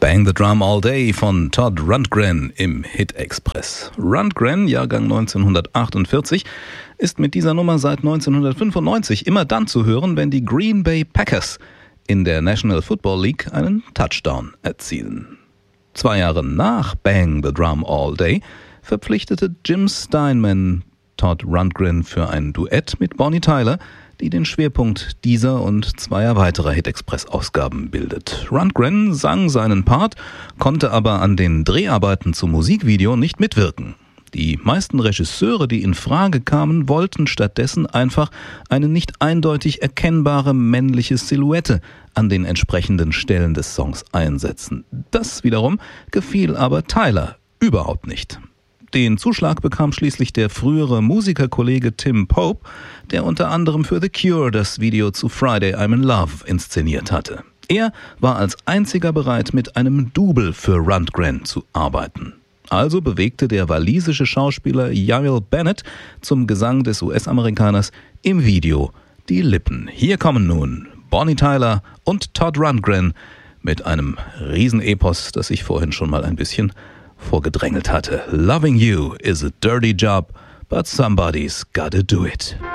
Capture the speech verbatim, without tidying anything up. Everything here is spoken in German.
Bang the Drum All Day von Todd Rundgren im Hit Express. Rundgren, Jahrgang neunzehnhundertachtundvierzig, ist mit dieser Nummer seit neunzehnhundertfünfundneunzig immer dann zu hören, wenn die Green Bay Packers in der National Football League einen Touchdown erzielen. Zwei Jahre nach Bang the Drum All Day verpflichtete Jim Steinman Todd Rundgren für ein Duett mit Bonnie Tyler, die den Schwerpunkt dieser und zweier weiterer Hit-Express-Ausgaben bildet. Rundgren sang seinen Part, konnte aber an den Dreharbeiten zum Musikvideo nicht mitwirken. Die meisten Regisseure, die in Frage kamen, wollten stattdessen einfach eine nicht eindeutig erkennbare männliche Silhouette an den entsprechenden Stellen des Songs einsetzen. Das wiederum gefiel aber Tyler überhaupt nicht. Den Zuschlag bekam schließlich der frühere Musikerkollege Tim Pope, der unter anderem für The Cure das Video zu Friday I'm in Love inszeniert hatte. Er war als einziger bereit, mit einem Double für Rundgren zu arbeiten. Also bewegte der walisische Schauspieler Yael Bennett zum Gesang des U S-Amerikaners im Video die Lippen. Hier kommen nun Bonnie Tyler und Todd Rundgren mit einem Riesenepos, das ich vorhin schon mal ein bisschen vorgedrängelt hatte. Loving you is a dirty job, but somebody's gotta do it.